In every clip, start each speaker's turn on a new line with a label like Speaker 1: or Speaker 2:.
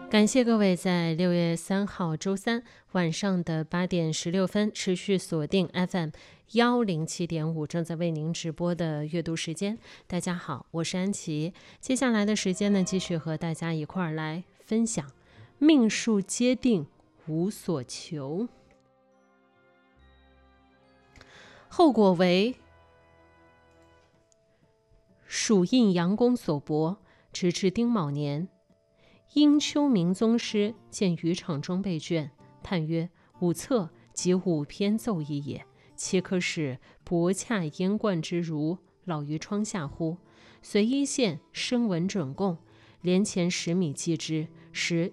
Speaker 1: 感谢各位在6月3号周三晚上的8点16分持续锁定 FM107.5 正在为您直播的阅读时间。大家好，我是安琪。接下来的时间呢，继续和大家一块儿来分享命数皆定无所求，后果为属印阳宫所帛，直至丁卯年。殷丘明宗师见于场中备卷，叹曰：五策即五篇奏议也，岂可使博洽焉冠之儒老于窗下乎？随一线声闻准供，连前10米计之，时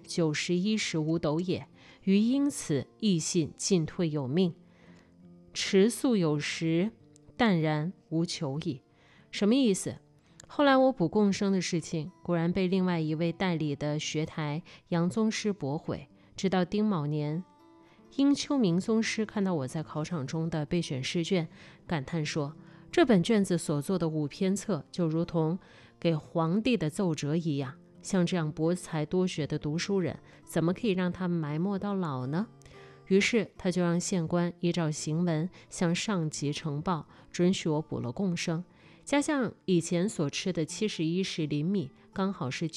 Speaker 1: 91.15斗也。余因此亦信进退有命，持素有时，淡然无求矣。什么意思？后来我补共生的事情果然被另外一位代理的学台杨宗师驳回。直到丁卯年，殷丘明宗师看到我在考场中的备选试卷，感叹说，这本卷子所做的5篇册就如同给皇帝的奏折一样，像这样博才多学的读书人，怎么可以让他们埋没到老呢？于是他就让县官依照行文向上级呈报，准许我补了共生，加上以前所吃的71.0厘米，刚好是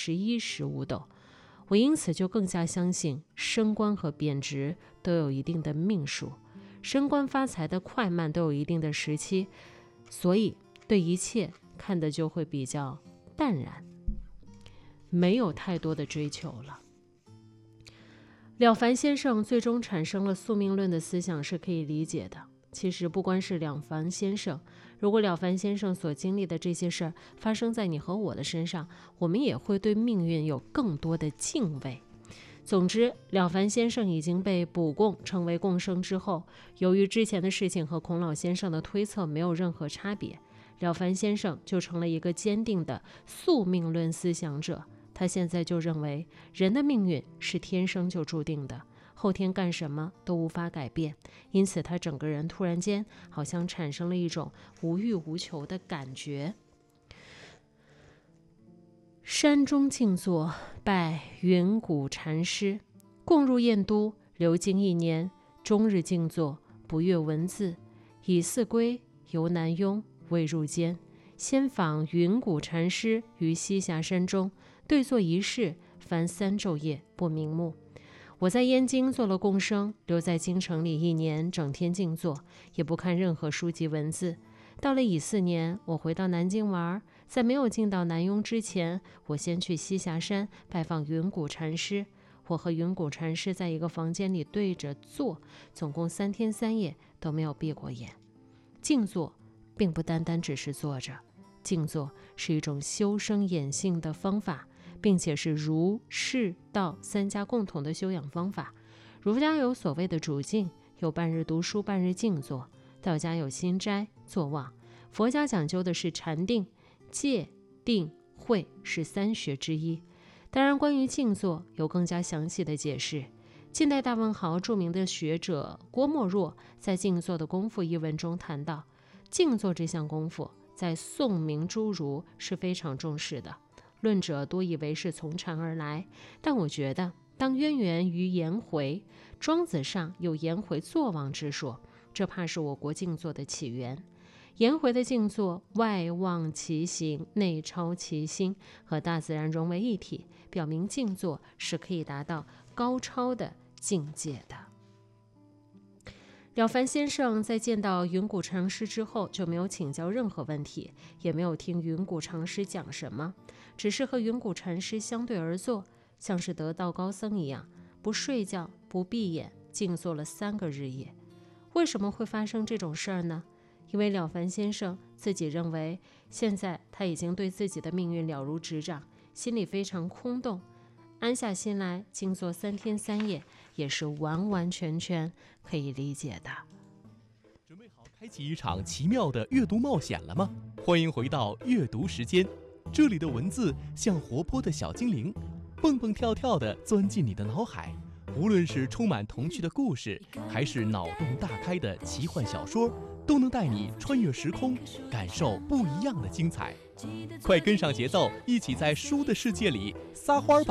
Speaker 1: 91.15斗。我因此就更加相信升官和贬值都有一定的命数，升官发财的快慢都有一定的时期，所以对一切看得就会比较淡然，没有太多的追求了。了凡先生最终产生了宿命论的思想是可以理解的。其实不光是了凡先生，如果了凡先生所经历的这些事儿发生在你和我的身上，我们也会对命运有更多的敬畏。总之，了凡先生已经被补供成为共生之后，由于之前的事情和孔老先生的推测没有任何差别，了凡先生就成了一个坚定的宿命论思想者。他现在就认为人的命运是天生就注定的，后天干什么都无法改变，因此他整个人突然间好像产生了一种无欲无求的感觉。山中静坐，拜云谷禅师，共入燕都，留京1年，终日静坐，不阅文字，以四归，游南雍，未入监。先访云谷禅师于栖霞山中，对坐一室，凡3昼夜，不瞑目。我在燕京做了共生，留在京城里1年，整天静坐，也不看任何书籍文字。到了乙巳年，我回到南京玩，在没有进到南雍之前，我先去栖霞山拜访云谷禅师。我和云谷禅师在一个房间里对着坐，总共3天3夜都没有闭过眼。静坐并不单单只是坐着，静坐是一种修身养性的方法，并且是儒释道3家共同的修养方法。儒家有所谓的主静，有半日读书半日静坐；道家有心斋坐忘；佛家讲究的是禅定，戒定慧是3学之一。当然，关于静坐有更加详细的解释。近代大文豪著名的学者郭沫若在《静坐的功夫》一文中谈到，静坐这项功夫在宋明诸儒是非常重视的，论者多以为是从禅而来，但我觉得当渊源于颜回，庄子上有颜回坐忘之说，这怕是我国静坐的起源。颜回的静坐外望其形，内超其心，和大自然融为一体，表明静坐是可以达到高超的境界的。了凡先生在见到云谷禅师之后，就没有请教任何问题，也没有听云谷禅师讲什么，只是和云谷禅师相对而坐，像是得道高僧一样，不睡觉不闭眼，静坐了3个日夜。为什么会发生这种事儿呢？因为了凡先生自己认为，现在他已经对自己的命运了如指掌，心里非常空洞，安下心来静坐3天3夜，也是完完全全可以理解的。
Speaker 2: 准备好开启一场奇妙的阅读冒险了吗？欢迎回到阅读时间，这里的文字像活泼的小精灵，蹦蹦跳跳地钻进你的脑海。无论是充满童趣的故事，还是脑洞大开的奇幻小说，都能带你穿越时空，感受不一样的精彩。快跟上节奏，一起在书的世界里撒欢吧！